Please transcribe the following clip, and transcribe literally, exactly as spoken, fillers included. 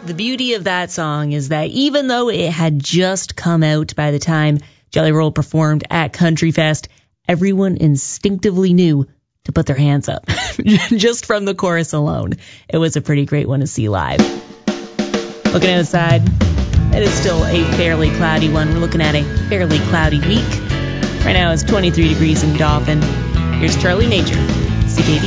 The beauty of that song is that even though it had just come out by the time Jelly Roll performed at Country Fest, everyone instinctively knew to put their hands up just from the chorus alone. It was a pretty great one to see live. Looking outside, it is still a fairly cloudy one. We're looking at a fairly cloudy week. Right now it's twenty-three degrees in Dauphin. Here's Charlie Major, C K D.